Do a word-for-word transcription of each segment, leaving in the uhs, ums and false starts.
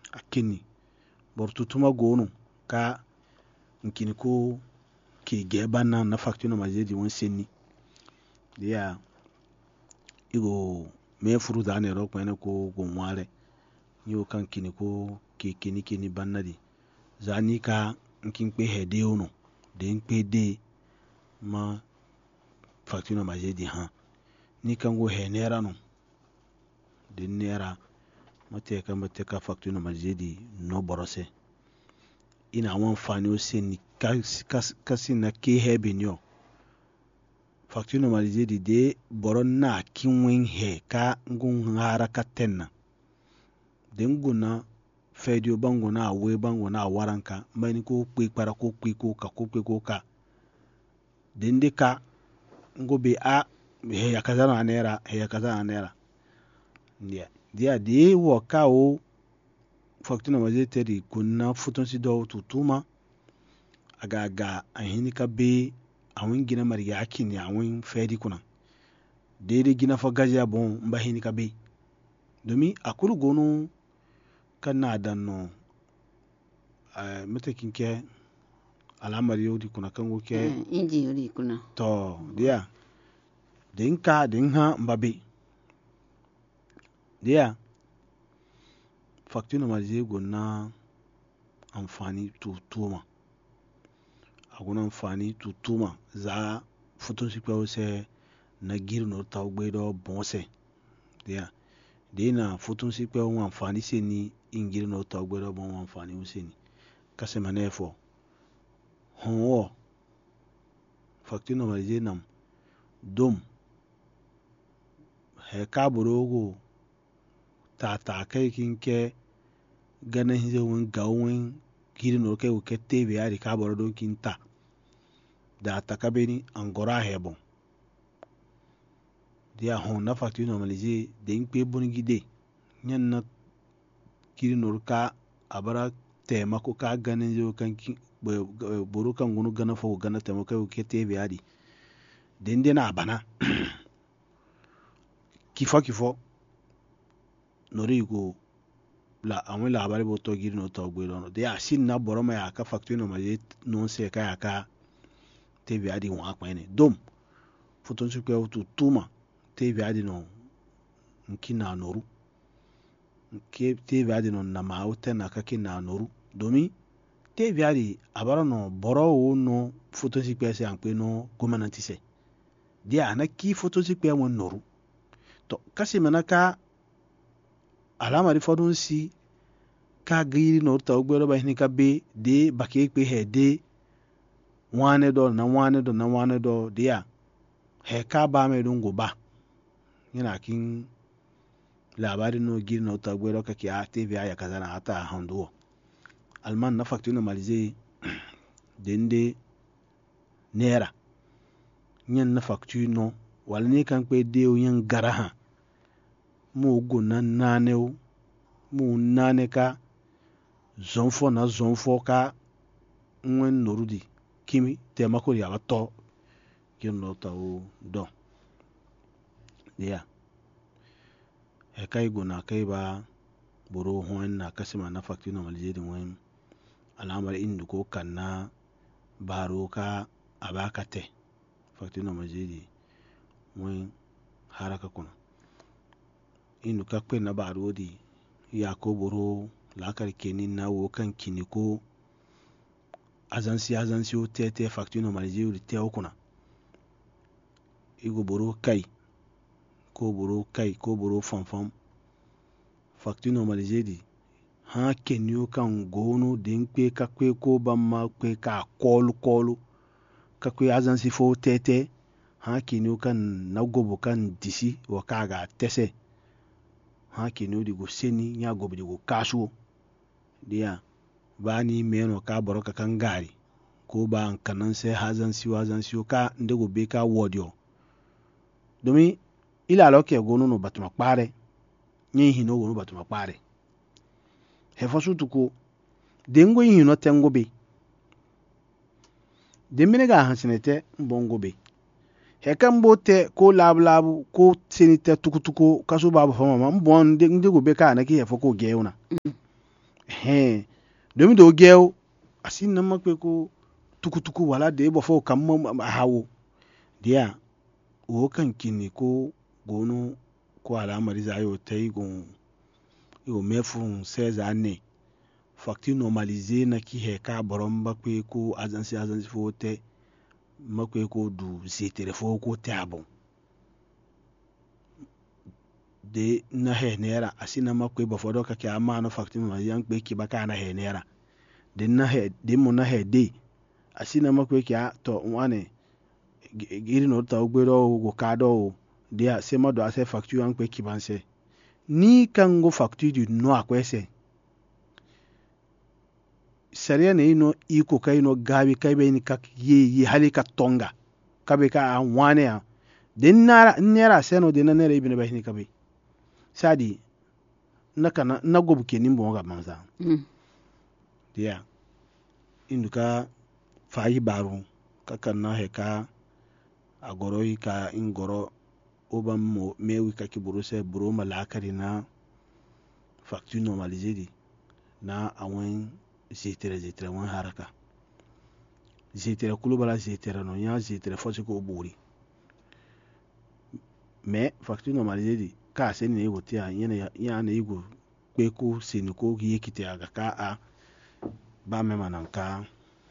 akini bortu tuma gonu ka nkini ko ki gebanna na facture ma je di won senni dia igo me furu da ne ro kwene ko go mware yo kan kini ko ki kini kini bannadi zani ka nkin pe hede ono de npe de ma facture ma je di ha ni kan go he nera no de nera mate ka mate ka facture ma je di no borose ina wan fani o senni kasi na ke hebe nyo facture ma je di de boron na kinwen he ka ngun ngara ka tenna de nguna fedio bango na we bango na waranka mani ko kwe para ko kwe ko ka ko kwe ko ka de ndika ngobe a he ya kaza na nera he ya kaza na nera ndia dia de wo ka o facture ma je teri kunna futon si do tutuma aga ga ahini ka be awin gina mariya akin ya awin fedi kuna daidai gina fa gajiya bon mba hini ka be domin akuru gonu kan na danno uh, matakin ke alamar yau di kuna kan go ke mm, inji yuri kuna to dia din ka din ha mba be dia facture ma je gonna amfani tutuma aguna amfani tutuma za futon si kwa se na gir no ta ogbe do bonse dia de na futon si kwa won amfani se ni ingir no ta ogbe do bon amfani o se ni kase manefo ho facture no je nam dom he ka borogo ta ta kai kinke ganan hize won gawon gir no kai o kette be ari ka boro don kinta da takabeni angora hebon dia hon na facture normaliser de ngpe bonigide nyen na kiri norka abara tema ko ka ganin jo kan boro kan gunu gana fo gana tema ko ke tebe adi den de na bana kifo kifo nori go la awon la abare bo to giri no to gbe no de asin na boro ma ya ka facture normaliser non se ka ya ka tebe adi won akwane dom futon su ko tu tuma tebe adi no nkina noru ke tebe adi no na mauta na kake na noru domi tebe adi abara no boro wo no futon su ko se anpe no gomananti se dia na ki futon su ko won noru to kasi manaka alama ri fodun si ka giri no ta ogbero ba hini ka be de bake pe he de wane do na wane do na wane do dia he ka ba me dungo ba yana kin labarin no gir no ta gwero kake a tv ya kaza na ata handuwo alman na facture no malize dende nera nyen na facture no wala ni kan pe de o yen garaha mo go na nane o mo nane ka zonfo na zonfo ka nwen norudi kimi te makori ya to gir no ta o do dia e kai go na kai ba boro hon na kasima na facture no malize din wen alamar indu ko kanna baro ka abakate facture no malize wen haraka kuna indu ka kwe na baro di ya ko boro lakar kenin na wo kan kini ko azansi azansi o tete facture no malize uri te okuna igo boro kai ko boro kai ko boro fanfam facture normaliser di ha kenyo kan gono den pe ka kwe ko bamma kwe ka kolu kolu ka kwe azansi fo tete ha kenyo kan nagobo kan disi wa kaga tese ha kenyo di go seni nya gobo di go kasu dia bani meno ka boroka kan gari ko ba an kanan sai hazansi wa azansi ka ndego be ka wodio domin ila loke gono no batuma pare nyi hino gono batuma pare he fasu tuko dengo hino tengo be demine ga hansinete mbongo be he kan bote ko lablabu ko senite tukutuko kaso babu fama ma mbon ndego be ka na ki he foko geuna he domin do gel asin nan makwe ko tukutuku wala da yabo fo kam hawo dia wo kan kini ko gono ko alamari za yo tai gon yo mefun sai za ne facture normalisé na ki he ka borom bakwe ko agence agence fo te makwe ko du zetere fo ko te abon de na he nera asina makwe ba fodo ka kya ma no facture ma yan pe ki baka na he nera de na he de mo na he de asina makwe kya to wane giri no ta ogbero go kado dia se ma do ase facture yan pe ki banse ni kan go facture du no akwese sariya ne ino iko kai no gabi kai be ni kak ye ye hali ka tonga kabe ka an wane ya den nara nera seno de na nera ibine be ni kabe sadi na kana na gobu ke nimbo ga manza mm. dia induka fayi baru kaka na heka agoroi ka ingoro obam mo mewi ka kiburu se buru malakari na facture normalisée di na awon zetere zetere wan haraka zetere kulu bala zetere no nya zetere fosi ko buri mais facture normalisée di ka se ni wote ya yana ya na igo kwe ko se ni ko yekite aga ka a ba me manan ka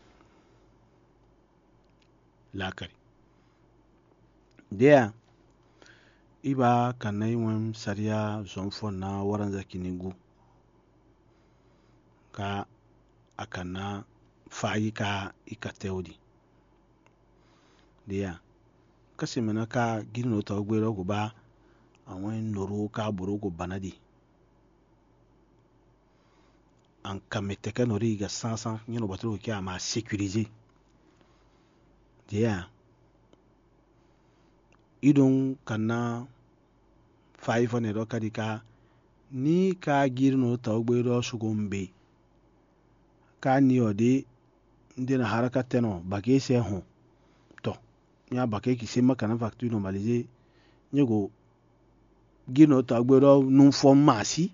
lakari dia iba kanai wan sariya zonfo na waran zakinigu ka akana fayi ka ikateudi dia kasi mena ka girno ta ogbero go ba awon noro ka boro go banadi an kamete ka nori ga sansan nyino batro ki ama sécuriser dia idon kana fayi fane do kadika ni ka girno ta ogbero sugombe ka ni ode ndi na haraka teno bake se ho to nya bake ki se makana facture normalisée nyego gino ta gbero nun fom masi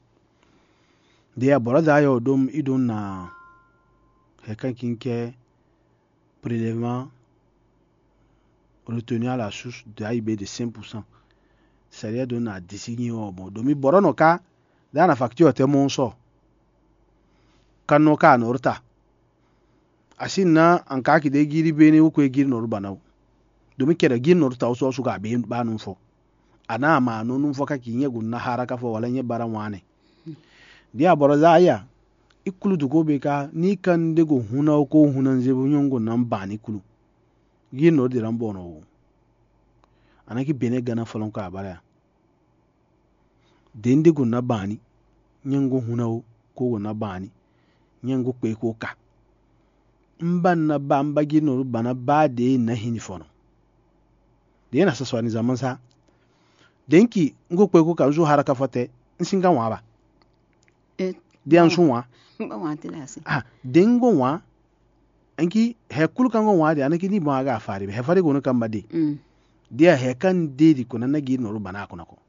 dia boroda yo dom idon na hekan kinke prélèvement retenu à la source de A I B de cinq pour cent seria don na disini o mo domi borono ka da na facture te mon so kanno ka norta asin na an ka ki de giri bene ko giri nor banaw domi kera giri norta so su ga be ba nun fo ana ma no nun fo ka ki nyegu na haraka fo wala nye baran wane dia boroza aya ikulu du go be ka ni kan de go huna ko hunan zebu nyongo nan ba ni kulu giri nor de rambo no anaki bene gana falon ka bara dende go na bani nyengo hunawo ko go na bani nyengo kwe ko ka mban na ba mbagi no bana ba de na hini fono de na saswa ni zaman sa denki ngo kwe ko ka zo haraka fote nsinga wa ba eh de an sunwa ba wa tilasi ah dengo wa anki he kul kan go wa de anaki ni ba ga fari he fari go no kan ba de mm dia he kan de di ko na nagi no bana ko nako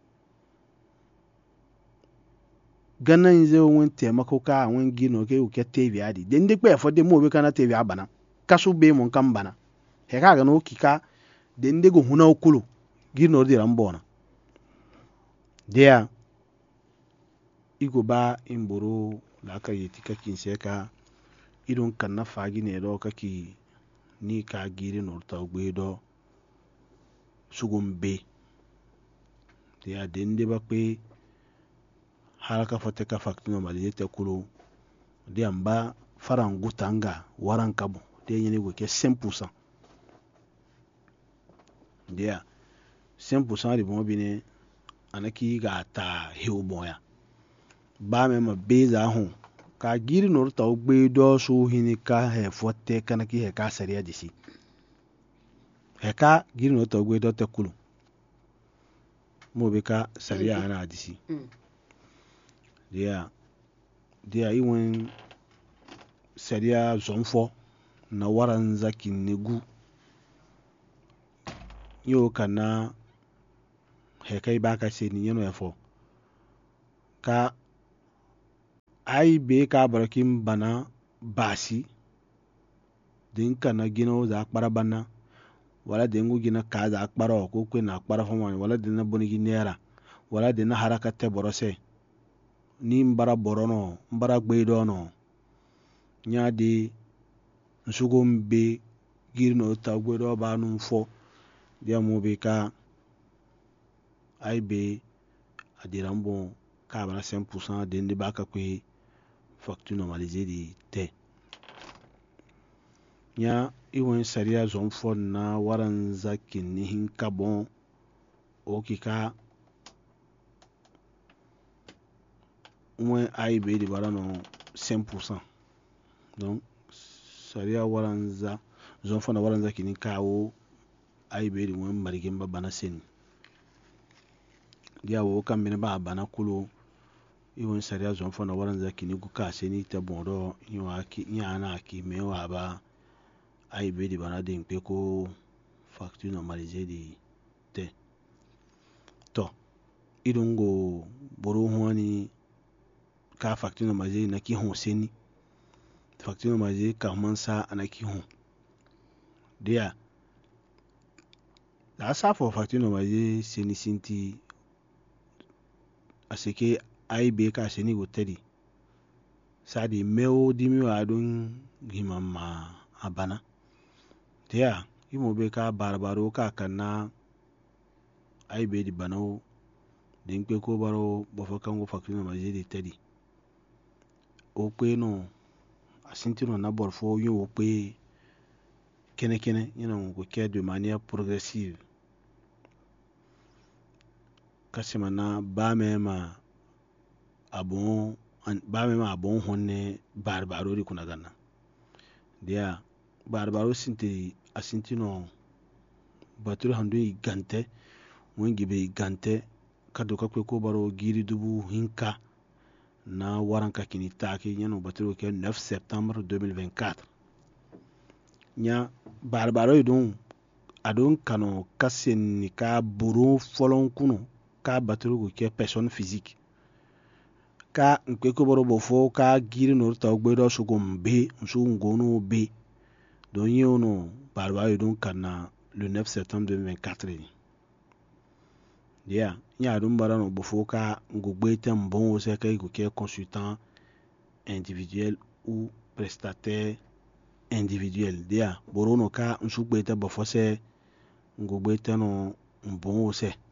ganan zai won taimako ka won gino ke uke tevi adi den de pe fo de mo be kana tevi abana kasu be mon kan bana he ka ga no kika den de go huna okulu gino de rambona dia igo ba imboro la ka yeti ka kinse ka idon kan na fagi ne do ka ki ni ka giri no ta gbedo sugum be dia den de ba pe haraka fote ka facture normalisée te kulo de amba faran gutanga waran kabo de nyene go ke cinq pour cent dia cinq pour cent de bon bine anaki ga ta hew boya ba me ma beza ho ka giri no ta ogbe do so hini ka he fote kanaki he ka sariya disi he ka giri no ta ogbe do te kulo mo be ka sariya ana disi mm dia dia iwen seria zonfo na waran zakin negu yo kana he kai baka se ni yeno efo ka ai be ka barakin bana basi din kana gino za akpara bana wala dingu gina ka za akpara ko kwe na akpara fama wala dinna bonigi nera wala dinna haraka te borose ni mbara borono mbara gbedo no nya di nsugo mbe girno ta gbedo ba nu fo dia mo be ka ai be adirambo ka bara cent pour cent de ndi baka kwe facture normalisée di te nya iwen sariya zon fo na waran zakin ni hin kabon o kika mwen ai be di bara no cent pour cent donc sariya waran za zon fo na waran zakin ni kawo ai be di mwen marigin ba bana sen dia wo kan bene ba bana kulo iwen sariya zon fo na waran zakin ni guka seni te bondo nyo aki nya na aki mewa ba ai be di bana din pe ko facture normalisée di te to idungo boro honi ka facture normalisée na ki hon seni facture normalisée ka mansa anaki hon dia la sa fo facture normalisée seni sinti aseke ai be ka seni go tedi sadi mewo dimi wa don gimama abana dia imo be ka barbaro ka kana ai be di bano din pe ko baro bo fo kango facture normalisée di tedi o pe no asintino na bor fo yo o pe kene kene you know ko ke de manière progressive kasima na ba mema abon ba mema abon honne barbaro di kuna ganna dia barbaro sinti asintino baturu handu igante wengi be igante kado ka kwe ko baro giri dubu hinka na waranka kini taki nyano baturu ke neuf septembre deux mille vingt-quatre nya barbaro idon adon kano kasen ni ka buru folon kuno ka baturu ko ke personne physique ka nkwe ko baro bofo ka giri no ta ogbedo sugo mbe nsu ngono be don yono barbaro idon kana le neuf septembre deux mille vingt-quatre dia nya adon barano bofo ka ngogbe tem bon o se ka ko ke consultant individuel ou prestataire individuel dia borono ka nsu gbeta bofo se ngogbe tano mbon o se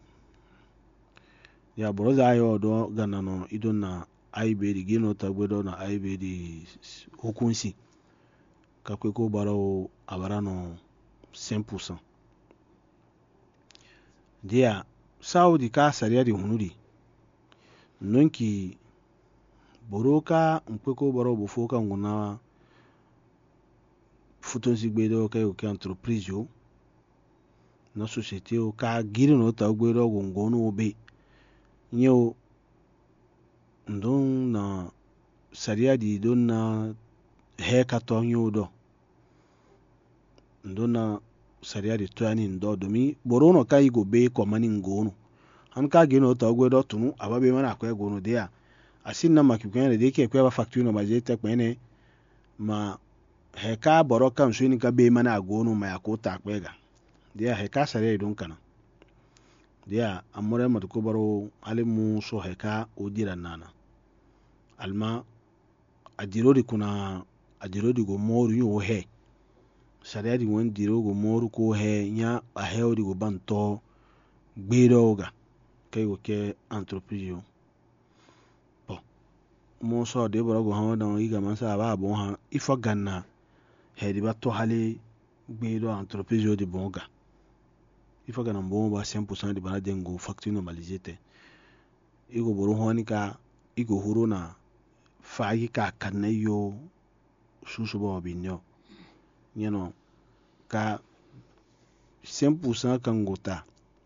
ya boroza ayo do ganano idon na aibe di gino tagbedo na aibe di hukunsi kakwe ko baro abarano cent pour cent dia saudi ka sariya di hunudi nonki boroka nkwe ko baro bofo ka nguna futonsi gbedo ka yo ke entreprise yo na société o ka giri no tagbedo gongono obe nyo ndon na sariya di don na heka to nyo do ndon na sariya di to ani ndo domi borono kai go be ko mani ngono han ka gino to gwedo tunu ababe mana akwe gono dia asin na makikwen de ke kwe ba facture no maje te kwene ma heka boroka nsuni ka be mana agono ma yakota kwega dia heka sariya don kana dia amore matuko baro alimu so heka odira nana alma adirodi kuna adirodi go moru yo he sariya di won diro go moru ko he nya a he odi go banto gbedo ga kay go ke entreprise yo bon mo so de baro go hawo dan iga man sa ba bon ha ifo ganna he di ba to hale gbedo entreprise yo di bonga ifo ganna bon ba cent pour cent di bana dengo facture normalisée te igo boro honi ka igo huro na fayi ka kanne yo susu bo binyo you know ka cent pour cent kan gota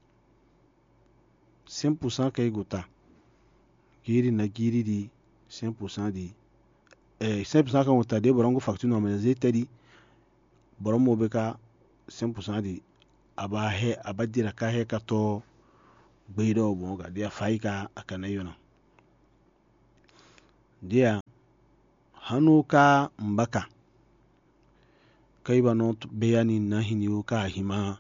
cent pour cent kay gota giri na giri di cent pour cent di eh cent pour cent kan gota de borongo facture normalisée te di boromo be ka cent pour cent di aba he abadira ka he ka to gbedo bonga dia fayi ka akane yo na dia hannu ka mbaka kai ba no bayani na hiniyo ka hima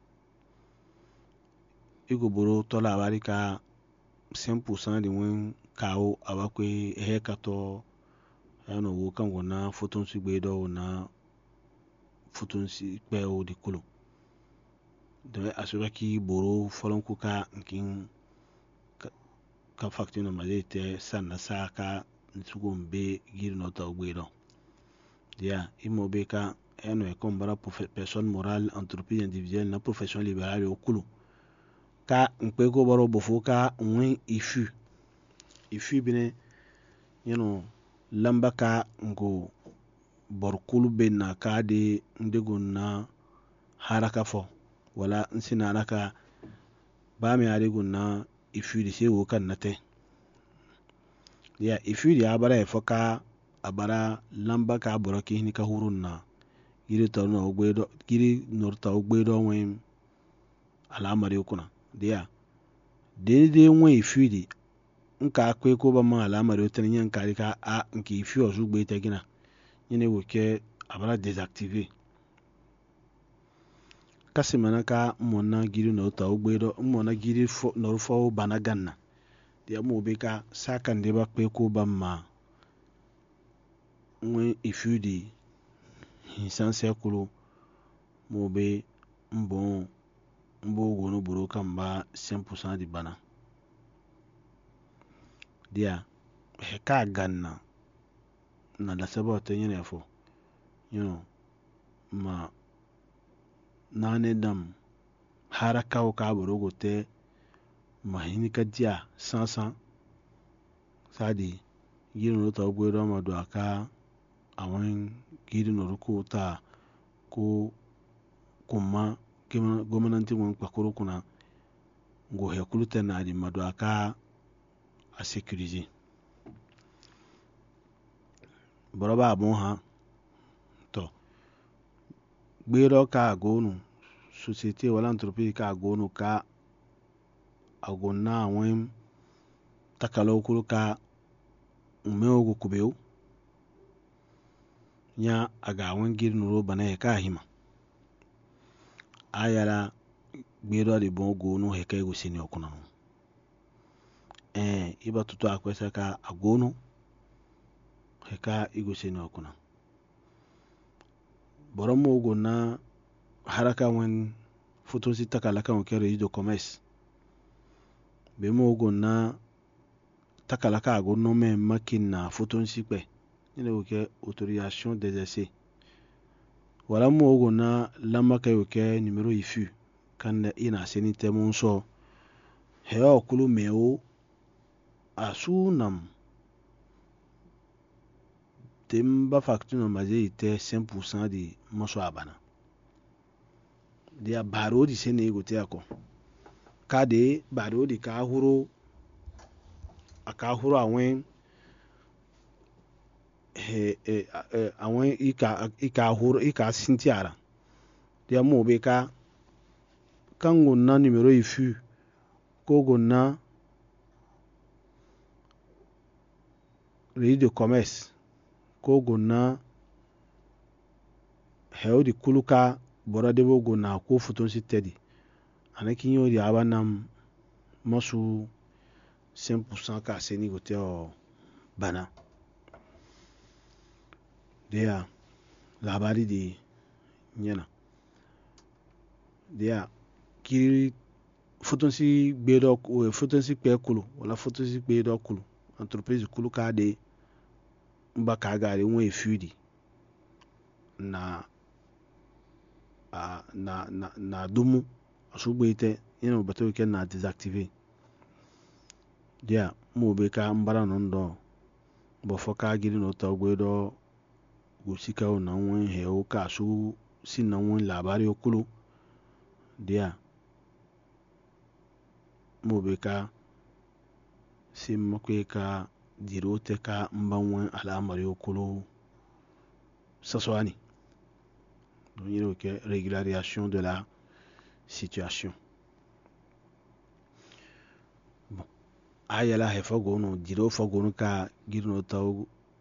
igo boro to labari ka cent pour cent de wen kawo abakwe hekato ano wo kan wona foton si gbedo na foton si pe o di kulo de asura ki boro folon ku ka nkin ka, ka facture na malete sanna saka nsugum be gir no ta gbedo dia imo be ka eno e kombara personne morale entreprise individuelle na profession libérale o kulo ka nkpe ko baro bofo ka nwen ifu ifu bine you know lamba ka ngo borkulu be na ka de ndego na haraka fo wala nsina haraka ba mi ari gunna ifu di se wo kan nate ya ifu di abara e foka abara lamba ka boroki ni ka hurun na giri to no ogbedo giri norta ogbedo wen ala mari okuna dia dede nwe ifu di nka akwe ko ba ma ala mari otan nyen ka ka a nki ifu ozu gbe te gina nyine wo ke abara désactiver kasi manaka mona giri no ta ogbedo mona giri fo no fo bana ganna dia mo be ka saka ndeba kwe ko ba ma nwe ifu di hinsan sekulu mo be mbon mbo gono buru kan ba cent pour cent di bana dia he ka ganna na da sabo te nyene fo you know ma nane dam haraka o ka buru gote ma hinika dia sansan sadi giri no ta gbedo ma do aka awon giri no ruko ta ko kuma gwamnati mun kwakoro kuna go he kulute na di madu aka a sécuriser boroba abun ha to gbero ka gonu société wala entreprise ka gonu ka agonna wen takalo kulu ka umeo go kubeo nya aga wen gir nuro bana he ka hima ayala gbero di bon gonu he ka go sini okuna eh iba tutu akwesa ka agonu he ka igo sini okuna boromo go na haraka wen foto si takala ka on kere de commerce be mo go na takala ka go no me makina foto si pe ni le ke autorisation d'exercer wala mo go na lamba ka yo ke numéro ifu kan ina seni temon so he o kulu meo asunam temba facture no maje ite cent pour cent di moso abana dia baro di sene go te ako kade baro di ka huro aka huro awen he e awen ika ika huro ika sintiara dia mo be ka kango na numero ifu ko go na registre de commerce ko go na he di kuluka bora de go na ko futon si tedi anakin yo di abanam masu cent pour cent ka seni go te o bana dia labari di nyana dia kiri foton si gbedo foton si pe kulu wala foton si gbedo kulu entreprise kulu ka de mba ka gari nwe fudi na a na na na dumu asu gbete ina bato ke na désactiver dia mo be ka mbara no ndo bo foka giri no ta gbedo go sika o na nwe he o ka su si na nwe labari okulu dia mo be ka si makwe ka diro te ka mbanwe alamari okulu saswani donc il y a que régularisation de la situation bon ayala he fagono diro fagono ka girno taw